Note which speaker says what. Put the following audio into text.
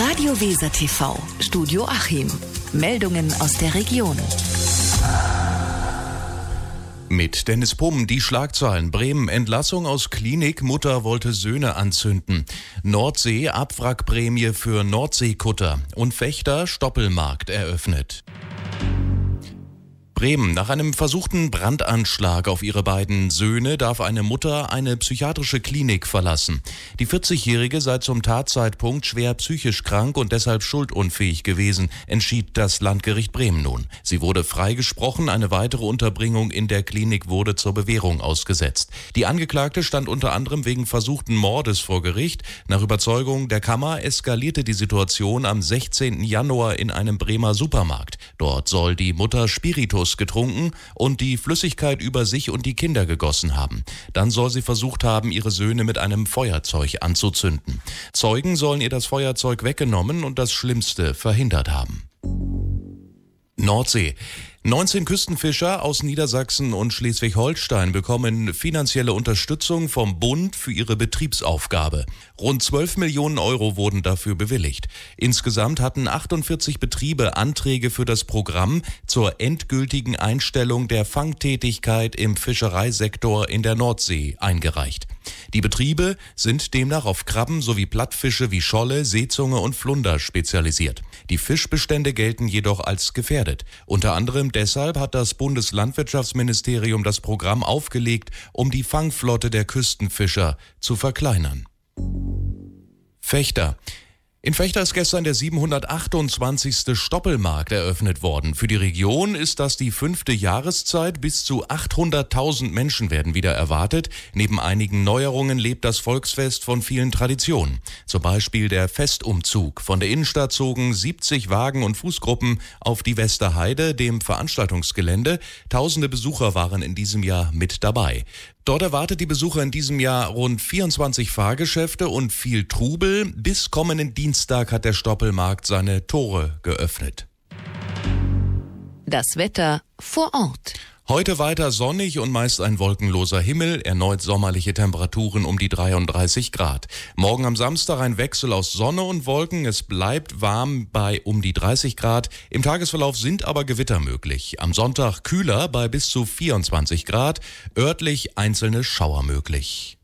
Speaker 1: Radio Weser TV, Studio Achim. Meldungen aus der Region.
Speaker 2: Mit Dennis Pumm die Schlagzeilen. Bremen: Entlassung aus Klinik, Mutter wollte Söhne anzünden. Nordsee: Abwrackprämie für Nordseekutter. Und Fechter: Stoppelmarkt eröffnet. Bremen: Nach einem versuchten Brandanschlag auf ihre beiden Söhne darf eine Mutter eine psychiatrische Klinik verlassen. Die 40-Jährige sei zum Tatzeitpunkt schwer psychisch krank und deshalb schuldunfähig gewesen, entschied das Landgericht Bremen nun. Sie wurde freigesprochen, eine weitere Unterbringung in der Klinik wurde zur Bewährung ausgesetzt. Die Angeklagte stand unter anderem wegen versuchten Mordes vor Gericht. Nach Überzeugung der Kammer eskalierte die Situation am 16. Januar in einem Bremer Supermarkt. Dort soll die Mutter Spiritus getrunken und die Flüssigkeit über sich und die Kinder gegossen haben. Dann soll sie versucht haben, ihre Söhne mit einem Feuerzeug anzuzünden. Zeugen sollen ihr das Feuerzeug weggenommen und das Schlimmste verhindert haben. Nordsee: 19 Küstenfischer aus Niedersachsen und Schleswig-Holstein bekommen finanzielle Unterstützung vom Bund für ihre Betriebsaufgabe. Rund 12 Millionen Euro wurden dafür bewilligt. Insgesamt hatten 48 Betriebe Anträge für das Programm zur endgültigen Einstellung der Fangtätigkeit im Fischereisektor in der Nordsee eingereicht. Die Betriebe sind demnach auf Krabben sowie Plattfische wie Scholle, Seezunge und Flunder spezialisiert. Die Fischbestände gelten jedoch als gefährdet. Unter anderem deshalb hat das Bundeslandwirtschaftsministerium das Programm aufgelegt, um die Fangflotte der Küstenfischer zu verkleinern. Fechter: In Fechter ist gestern der 728. Stoppelmarkt eröffnet worden. Für die Region ist das die 5. Jahreszeit. Bis zu 800.000 Menschen werden wieder erwartet. Neben einigen Neuerungen lebt das Volksfest von vielen Traditionen. Zum Beispiel der Festumzug. Von der Innenstadt zogen 70 Wagen und Fußgruppen auf die Westerheide, dem Veranstaltungsgelände. Tausende Besucher waren in diesem Jahr mit dabei. Dort erwartet die Besucher in diesem Jahr rund 24 Fahrgeschäfte und viel Trubel. Bis kommenden Dienstag hat der Stoppelmarkt seine Tore geöffnet.
Speaker 1: Das Wetter vor Ort.
Speaker 2: Heute weiter sonnig und meist ein wolkenloser Himmel, erneut sommerliche Temperaturen um die 33 Grad. Morgen am Samstag ein Wechsel aus Sonne und Wolken, es bleibt warm bei um die 30 Grad. Im Tagesverlauf sind aber Gewitter möglich. Am Sonntag kühler bei bis zu 24 Grad, örtlich einzelne Schauer möglich.